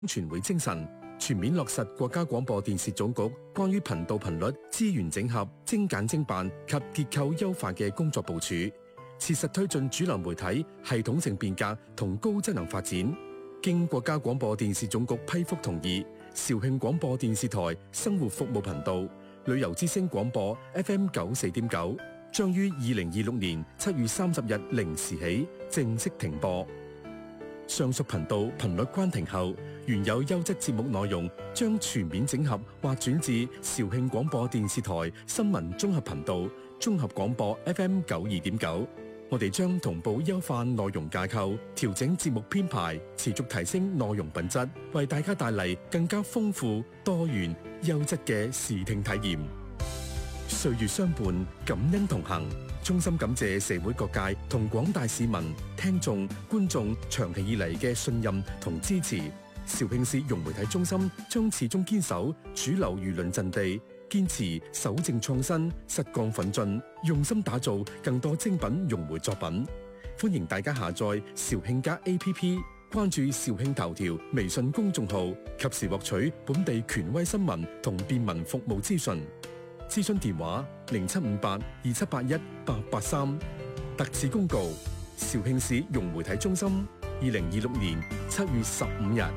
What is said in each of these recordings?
全會精神，全面落實國家廣播電視總局關於頻道頻率資源整合、精簡精辦及結構優化嘅工作部署，切實推進主流媒體系統性變革同高質能發展。經國家廣播電視總局批覆同意，肇慶廣播電視台生活服務頻道、旅遊之聲廣播 FM 94.9將於2026年7月30日0時起正式停播。上述頻道頻率關停後，原有優質節目內容將全面整合或轉至肇慶廣播電視台新聞綜合頻道、綜合廣播 FM 92.9。我哋將同步優化內容架構，調整節目編排，持續提升內容品質，為大家帶嚟更加豐富、多元、優質嘅視聽體驗。歲月相伴，感恩同行。衷心感謝社會各界同廣大市民、聽眾、觀眾長期以嚟嘅信任同支持。肇慶市融媒體中心將始終堅守主流輿論陣地，堅持守正創新、實幹奮進，用心打造更多精品融媒作品。歡迎大家下載肇慶家 APP， 關注肇慶頭條微信公眾號，及時獲取本地權威新聞同便民服務資訊。諮詢電話075827818883。特此公告：肇慶市融媒體中心2026年7月15日。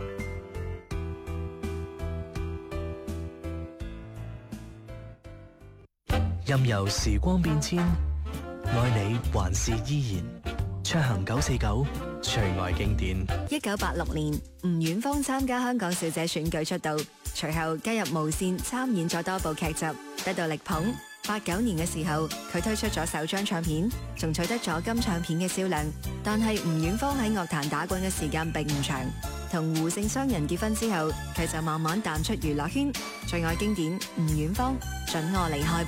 任由時光變遷，愛你還是依然。卓行949，最愛經典。 1986年，吳遠芳參加香港小姐選舉出道，隨後加入無線參演咗多部劇集，得到力捧。89年嘅時候，佢推出咗首張唱片，仲取得咗金唱片嘅銷量。但係吳遠芳喺樂壇打滾嘅時間並唔長，同胡姓商人結婚之後，佢就慢慢淡出娛樂圈。最愛經典，吳遠芳，准我離開。